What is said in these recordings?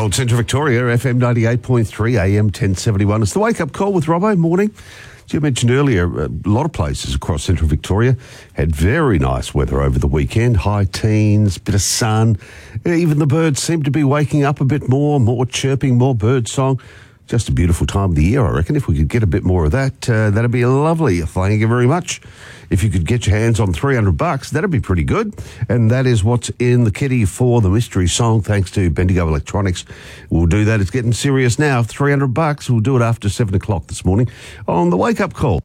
Gold Central Victoria, FM 98.3, AM 1071. It's the wake-up call with Robbo. Morning. As you mentioned earlier, a lot of places across Central Victoria had very nice weather over the weekend. High teens, bit of sun. Even the birds seem to be waking up a bit more chirping, more bird song. Just a beautiful time of the year, I reckon. If we could get a bit more of that, that'd be lovely. Thank you very much. If you could get your hands on $300, that'd be pretty good. And that is what's in the kitty for the mystery song, thanks to Bendigo Electronics. We'll do that. It's getting serious now. $300. We'll do it after 7 o'clock this morning on the wake-up call.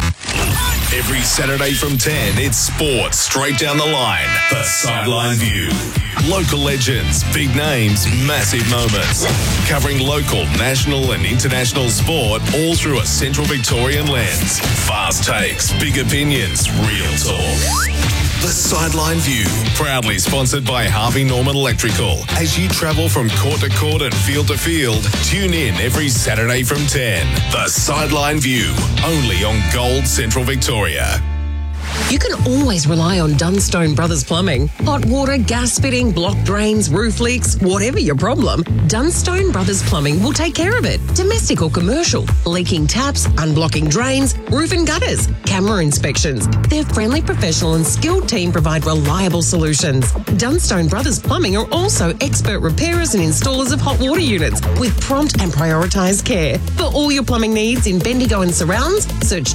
Every Saturday from 10, it's sports straight down the line. The Sideline View. Local legends, big names, massive moments. Covering local, national and international sport all through a Central Victorian lens. Fast takes, big opinions, real talk. The Sideline View, proudly sponsored by Harvey Norman Electrical. As you travel from court to court and field to field, tune in every Saturday from 10. The Sideline View, only on Gold Central Victoria. You can always rely on Dunstone Brothers Plumbing. Hot water, gas fitting, blocked drains, roof leaks, whatever your problem, Dunstone Brothers Plumbing will take care of it. Domestic or commercial, leaking taps, unblocking drains, roof and gutters, camera inspections. Their friendly, professional and skilled team provide reliable solutions. Dunstone Brothers Plumbing are also expert repairers and installers of hot water units with prompt and prioritised care. For all your plumbing needs in Bendigo and surrounds, search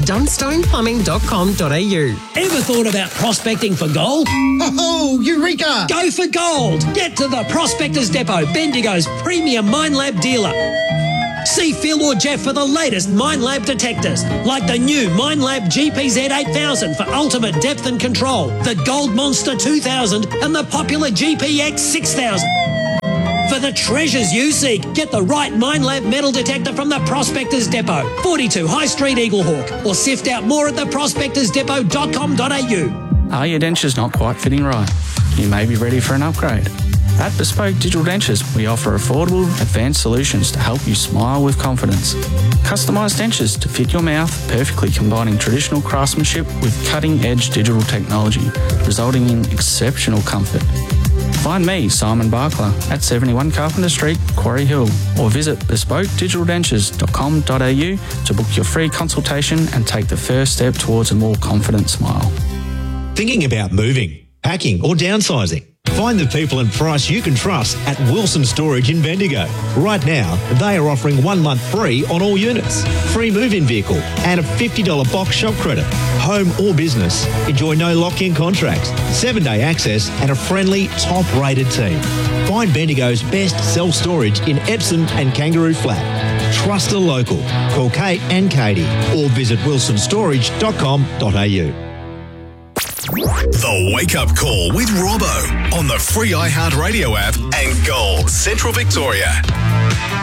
dunstoneplumbing.com.au. Ever thought about prospecting for gold? Oh, Eureka! Go for gold! Get to the Prospectors Depot, Bendigo's premium Minelab dealer. See Phil or Jeff for the latest Minelab detectors, like the new Minelab GPZ 8000 for ultimate depth and control, the Gold Monster 2000 and the popular GPX 6000. For the treasures you seek, get the right Minelab metal detector from the Prospectors Depot, 42 High Street, Eaglehawk, or sift out more at theprospectorsdepot.com.au. Are your dentures not quite fitting right? You may be ready for an upgrade. At Bespoke Digital Dentures, we offer affordable, advanced solutions to help you smile with confidence. Customised dentures to fit your mouth, perfectly combining traditional craftsmanship with cutting-edge digital technology, resulting in exceptional comfort. Find me, Simon Barkler, at 71 Carpenter Street, Quarry Hill, or visit bespokedigitaldentures.com.au to book your free consultation and take the first step towards a more confident smile. Thinking about moving, packing or downsizing? Find the people and price you can trust at Wilson Storage in Bendigo. Right now, they are offering 1 month free on all units, free move-in vehicle and a $50 box shop credit. Home or business, enjoy no lock-in contracts, 7-day access and a friendly, top-rated team. Find Bendigo's best self-storage in Epsom and Kangaroo Flat. Trust a local. Call Kate and Katie or visit wilsonstorage.com.au. The Wake Up Call with Robbo on the free iHeartRadio app and Gold Central Victoria.